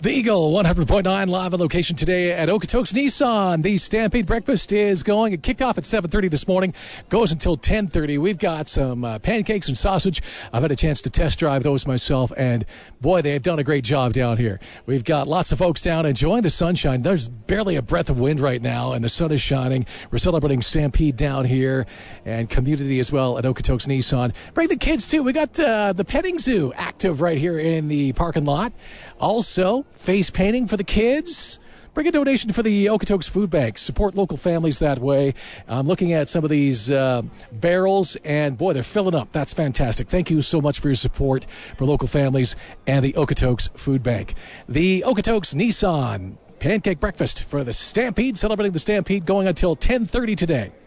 The Eagle 100.9 live on location today at Okotoks Nissan. The Stampede Breakfast is going. It kicked off at 7:30 this morning, goes until 10:30. We've got some pancakes and sausage. I've had a chance to test drive those myself, and boy, they've done a great job down here. We've got lots of folks down enjoying the sunshine. There's barely a breath of wind right now, and the sun is shining. We're celebrating Stampede down here and community as well at Okotoks Nissan. Bring the kids, too. We got the petting zoo active right here in the parking lot. Also, face painting for the kids. Bring a donation for the Okotoks Food Bank. Support local families that way. I'm looking at some of these barrels, and boy, they're filling up. That's fantastic. Thank you so much for your support for local families and the Okotoks Food Bank. The Okotoks Nissan Pancake Breakfast for the Stampede, celebrating the Stampede, going until 10:30 today.